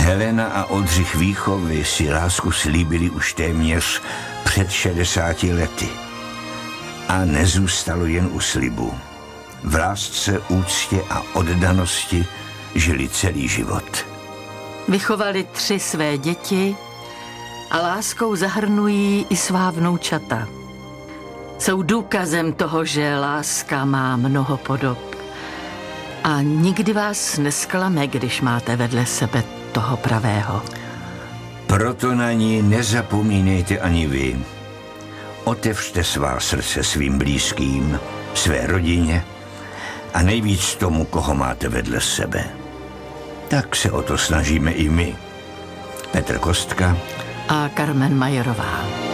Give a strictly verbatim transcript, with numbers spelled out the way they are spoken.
Helena a Oldřich Výchovy si lásku slíbili už téměř před šedesáti lety. A nezůstalo jen u slibu. V lásce, úctě a oddanosti žili celý život. Vychovali tři své děti a láskou zahrnují i svá vnoučata. Jsou důkazem toho, že láska má mnoho podob. A nikdy vás nesklame, když máte vedle sebe toho pravého. Proto na ní nezapomínejte ani vy. Otevřte svá srdce svým blízkým, své rodině a nejvíc tomu, koho máte vedle sebe. Tak se o to snažíme i my. Petr Kostka a Karmen Majerová.